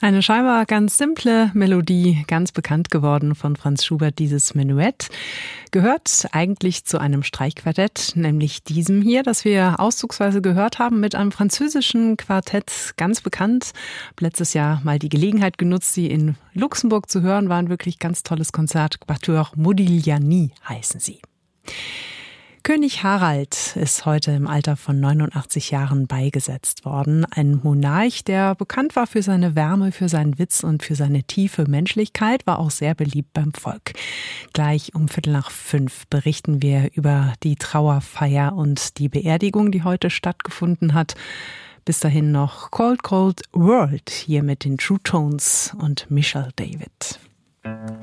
Eine scheinbar ganz simple Melodie, ganz bekannt geworden von Franz Schubert, dieses Menuett, gehört eigentlich zu einem Streichquartett, nämlich diesem hier, das wir auszugsweise gehört haben, mit einem französischen Quartett, ganz bekannt. Ich habe letztes Jahr mal die Gelegenheit genutzt, sie in Luxemburg zu hören, war ein wirklich ganz tolles Konzert. Quatuor Modigliani heißen sie. König Harald ist heute im Alter von 89 Jahren beigesetzt worden. Ein Monarch, der bekannt war für seine Wärme, für seinen Witz und für seine tiefe Menschlichkeit, war auch sehr beliebt beim Volk. Gleich um 4:45 berichten wir über die Trauerfeier und die Beerdigung, die heute stattgefunden hat. Bis dahin noch Cold Cold World hier mit den True Tones und Michelle David.